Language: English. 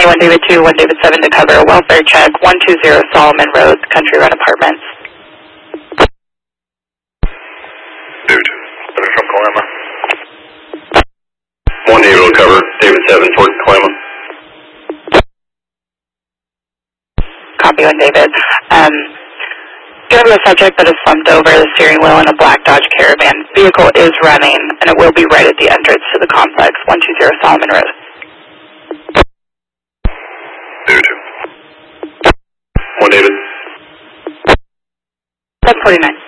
1 David 2, 1 David 7 to cover a welfare check, 120 Solomon Road, Country Run Apartments. David 2, from Kalama. 1 David will cover, David 7 towards Kalama. Copy 1 David. Going to be a subject that is slumped over the steering wheel in a black Dodge Caravan. Vehicle is running, and it will be right at the entrance to the complex, 120 Solomon Road. David 2. 1 David. 749.